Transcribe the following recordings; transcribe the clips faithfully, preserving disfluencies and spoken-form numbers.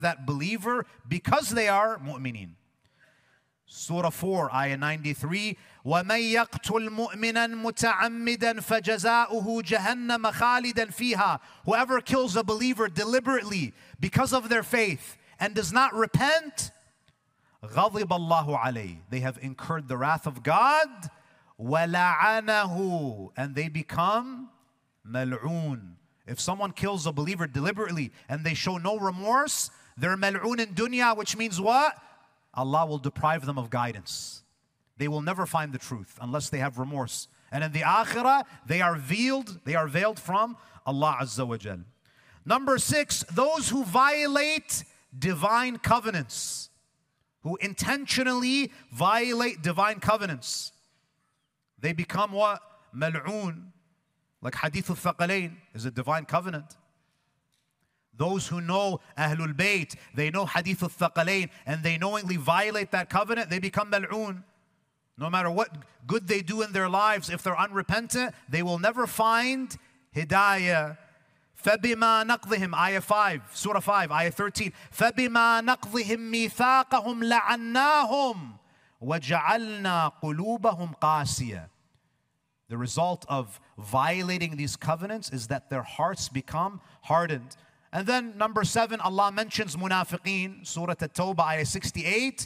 that believer because they are mu'mineen. Surah four, ayah ninety-three, وَمَن يَقْتُلْ مُؤْمِنًا مُتَعَمِّدًا فَجَزَاؤُهُ جَهَنَّمَ خَالِدًا فِيهَا. Whoever kills a believer deliberately because of their faith and does not repent, غَضِبَ اللَّهُ عَلَيْهِ. They have incurred the wrath of God. وَلَعَنَهُ. And they become مَلْعُونَ. If someone kills a believer deliberately and they show no remorse, they're mal'oon in dunya, which means what? Allah will deprive them of guidance. They will never find the truth unless they have remorse. And in the akhirah, they are veiled, they are veiled from Allah Azza wa Jal. Number six, those who violate divine covenants, who intentionally violate divine covenants, they become what? Mal'oon. Like Hadith al-Thaqalain is a divine covenant. Those who know Ahlul Bayt, they know Hadith al-Thaqalain, and they knowingly violate that covenant, they become mal'oon. No matter what good they do in their lives, if they're unrepentant, they will never find hidayah. فَبِمَا نَقْضِهِمْ, ayah five, surah five, ayah thirteen. فَبِمَا نَقْضِهِمْ مِيثَاقَهُمْ لَعَنَّاهُمْ وَجَعَلْنَا قُلُوبَهُمْ قَاسِيَةً. The result of violating these covenants is that their hearts become hardened. And then number seven, Allah mentions munafiqeen, Surah At-Tawbah, ayah sixty-eight.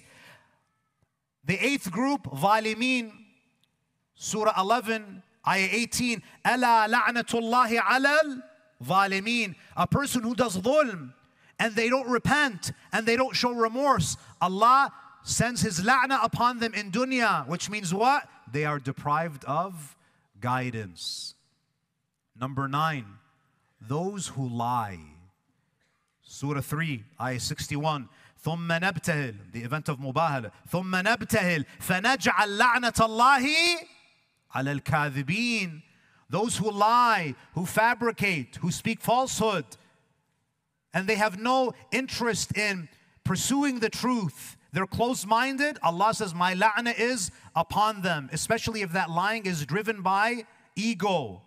The eighth group, Zalimeen, Surah eleven, ayah eighteen. أَلَا لَعْنَةُ اللَّهِ عَلَى الظَّالِمِينَ. A person who does dhulm and they don't repent and they don't show remorse, Allah sends His la'na upon them in dunya, which means what? They are deprived of guidance. Number nine, those who lie. Surah three, ayah sixty-one. ثُمَّ نَبْتَهِلْ, the event of Mubahala. ثُمَّ نَبْتَهِلْ فَنَجْعَلْ لَعْنَةَ اللَّهِ عَلَى الْكَاذِبِينَ. Those who lie, who fabricate, who speak falsehood, and they have no interest in pursuing the truth. They're closed-minded. Allah says, my la'na is upon them, especially if that lying is driven by ego.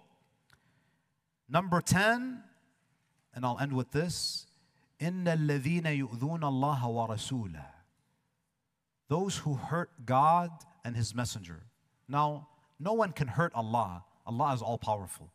Number ten, and I'll end with this. إِنَّ الَّذِينَ يُؤْذُونَ اللَّهَ وَرَسُولَهُ. Those who hurt God and His Messenger. Now, no one can hurt Allah. Allah is all-powerful.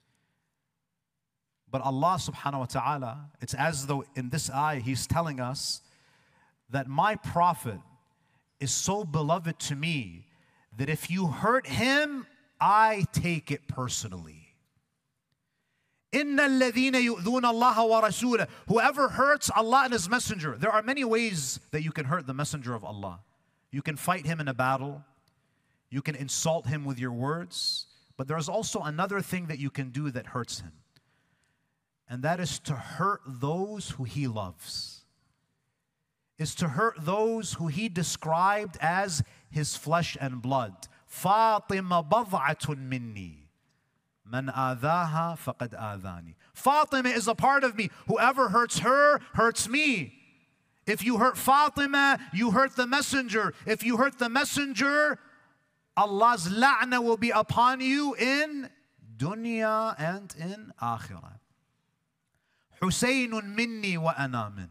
But Allah subhanahu wa ta'ala, it's as though in this ayah He's telling us that my Prophet is so beloved to me that if you hurt him, I take it personally. إِنَّ الَّذِينَ يُؤْذُونَ اللَّهَ وَرَسُولَهُ. Whoever hurts Allah and His Messenger. There are many ways that you can hurt the Messenger of Allah. You can fight him in a battle. You can insult him with your words. But there's also another thing that you can do that hurts him. And that is to hurt those who He loves. Is to hurt those who He described as His flesh and blood. فَاطِمَ بَضْعَةٌ مِّنِّي مَنْ آذَاهَا فَقَدْ آذَانِي. Fatima is a part of me. Whoever hurts her, hurts me. If you hurt Fatima, you hurt the Messenger. If you hurt the Messenger, Allah's la'na will be upon you in dunya and in akhirah. Husaynun minni wa ana min.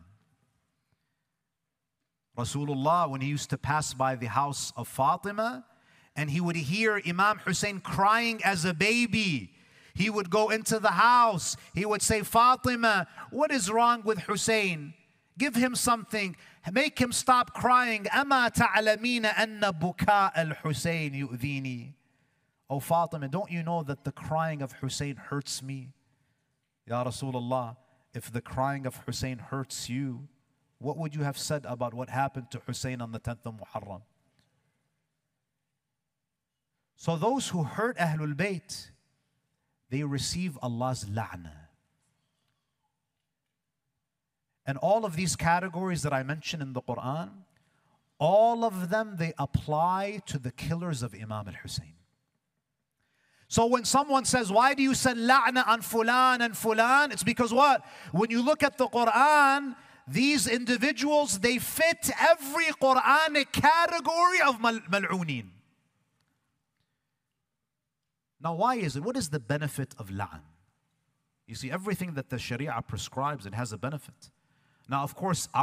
Rasulullah, when he used to pass by the house of Fatima, and he would hear Imam Hussein crying as a baby, he would go into the house. He would say, Fatima, what is wrong with Hussein? Give him something. Make him stop crying. أَمَا تَعْلَمِينَ أَنَّ بُكَاءَ الْحُسَيْنِ يُؤْذِينِي. Oh Fatima, don't you know that the crying of Hussein hurts me? Ya Rasulullah, if the crying of Hussein hurts you, what would you have said about what happened to Hussein on the tenth of Muharram? So those who hurt Ahlul Bayt, they receive Allah's la'na. And all of these categories that I mentioned in the Quran, all of them, they apply to the killers of Imam al-Hussein. So when someone says, why do you send la'na on fulan and fulan? It's because what? When you look at the Quran, these individuals, they fit every Quranic category of mal'unin. Now why is it? What is the benefit of la'an? You see, everything that the Sharia prescribes, it has a benefit. Now, of course,